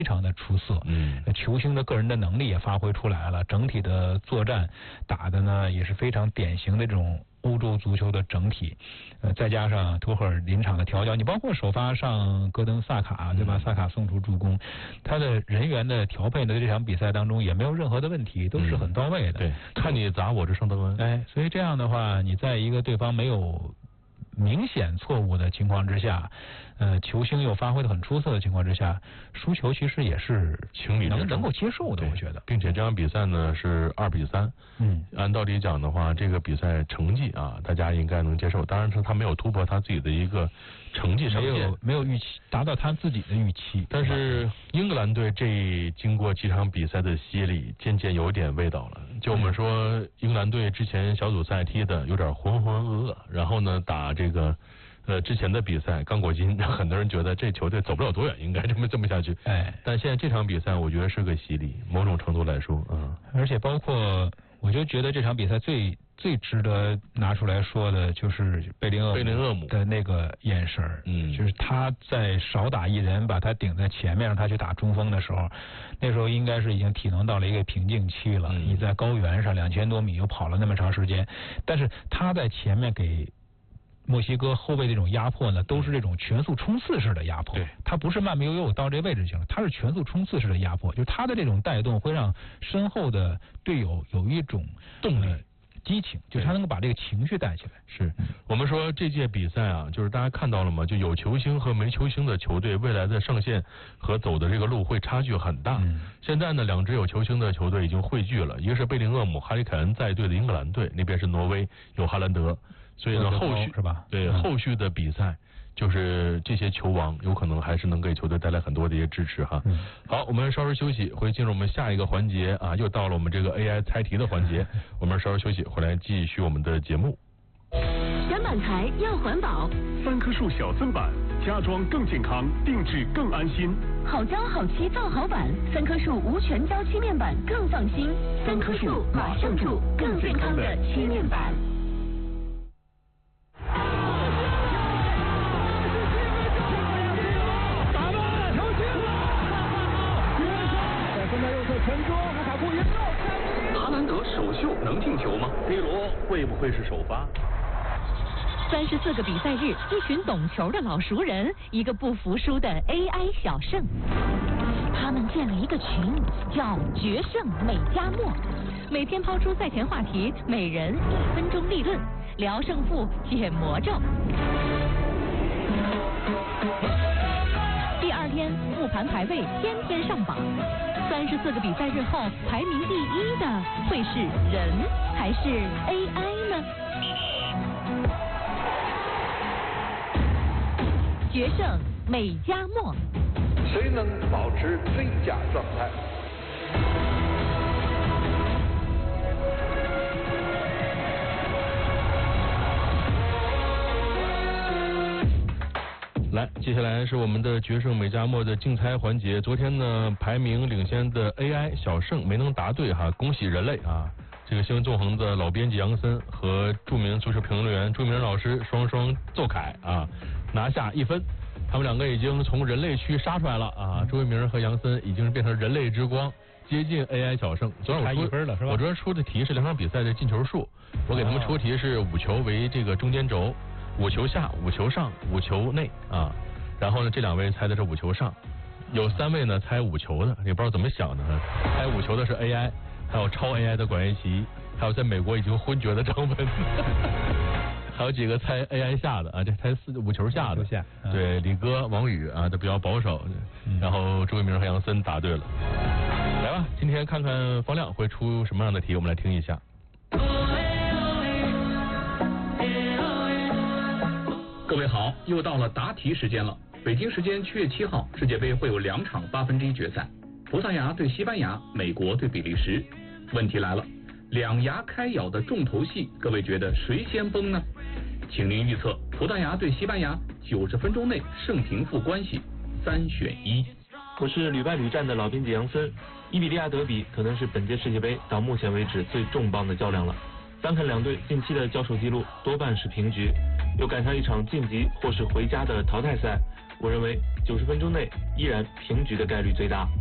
非常的出色，球星的个人的能力也发挥出来了，整体的作战打的呢也是非常典型的这种欧洲足球的整体，再加上图赫尔临场的调教，你包括首发上戈登萨卡，对吧？萨卡送出助攻，他的人员的调配呢，这场比赛当中也没有任何的问题，都是很到位的。 对，看你砸我这胜得分。 哎，所以这样的话，你在一个对方没有明显错误的情况之下，球星又发挥的很出色的情况之下，输球其实也是情理之中， 能够接受的，我觉得。 并且这场比赛呢是2-3，按道理讲的话，这个比赛成绩啊，大家应该能接受。当然是他没有突破他自己的一个成绩上限， 没有预期达到他自己的预期。 但是英格兰队经过几场比赛的洗礼，渐渐有点味道了。就我们说，英格兰队之前小组赛踢的有点浑浑噩噩，然后呢打这个之前的比赛刚果金，很多人觉得这球队走不了多远，应该这么下去。 哎， 但现在这场比赛，我觉得是个洗礼，某种程度来说， 而且包括我就觉得这场比赛最值得拿出来说的就是贝林厄姆的那个眼神，就是他在少打一人，把他顶在前面，让他去打中锋的时候，那时候应该是已经体能到了一个瓶颈期了。你在高原上2000多米又跑了那么长时间，但是他在前面给墨西哥后卫这种压迫呢，都是这种全速冲刺式的压迫。 对， 他不是慢慢悠悠到这位置去了，他是全速冲刺式的压迫，就是他的这种带动会让身后的队友有一种动力。激情，就是他能够把这个情绪带起来。 是我们说这届比赛啊，就是大家看到了吗？就有球星和没球星的球队未来的上限和走的这个路会差距很大。现在呢，两支有球星的球队已经汇聚了，一个是贝林厄姆、哈里凯恩在队的英格兰队，那边是挪威有哈兰德，所以呢，后续是吧？ 对，后续的比赛。就是这些球王有可能还是能给球队带来很多的一些支持哈。好，我们稍事休息，会进入我们下一个环节啊，又到了我们这个 AI 猜题的环节。我们稍事休息，回来继续我们的节目。 选板材要环保 ，3棵树小砧板，加装更健康，定制更安心。 好胶好漆造好板，3棵树无全胶漆面板更放心。3棵树马上住更健康的漆面板。 哈兰德首秀能进球吗 ？C 罗会不会是首发 ？34个比赛日，一群懂球的老熟人，一个不服输的 AI 小胜。他们建了一个群，叫决胜美加墨，每天抛出赛前话题，每人1分钟立论，聊胜负，解魔咒。第2天复盘排位，天天上榜。34个比赛日后，排名第1的会是人还是 AI 呢？决胜美加墨， 谁能保持最佳状态？ 来，接下来是我们的决胜美加墨的竞猜环节。昨天呢，排名领先的 AI 小胜没能答对哈，恭喜人类啊！这个新闻纵横的老编辑杨森和著名足球评论员朱明老师双奏凯啊，拿下1分。他们2个已经从人类区杀出来了啊！朱一鸣和杨森已经变成人类之光，接近 AI 小胜。昨天我1分了是吧？ 我昨天出的题是2场比赛的进球数，我给他们出题是5球为这个中间轴。5球下，5球上，5球内啊，然后呢，这2位猜的是5球上，有3位呢猜5球的，也不知道怎么想的，猜5球的是 AI， 还有超 AI 的管乐琪，还有在美国已经昏厥的张文，还有几个猜 AI 下的啊，这猜5球下的，对，李哥、王宇啊都比较保守，然后朱一鸣和杨森答对了。来吧，今天看看方亮会出什么样的题，我们来听一下。 各位好，又到了答题时间了。北京时间7月7号，世界杯会有2场1/8决赛，葡萄牙对西班牙，美国对比利时。问题来了，2牙开咬的重头戏，各位觉得谁先崩呢？请您预测葡萄牙对西班牙90分钟内胜平负关系，3选1。 我是屡败屡战的老编辑杨森。伊比利亚德比可能是本届世界杯到目前为止最重磅的较量了。单看2队近期的交手记录，多半是平局。又赶上一场晋级或是回家的淘汰赛， 我认为90分钟内依然平局的概率最大。